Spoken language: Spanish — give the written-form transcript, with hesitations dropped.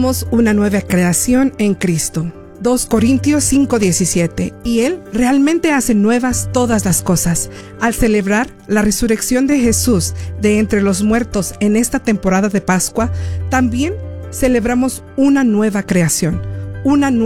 Somos una nueva creación en Cristo. 2 Corintios 5:17. Y Él realmente hace nuevas todas las cosas. Al celebrar la resurrección de Jesús de entre los muertos en esta temporada de Pascua, también celebramos una nueva creación, una nueva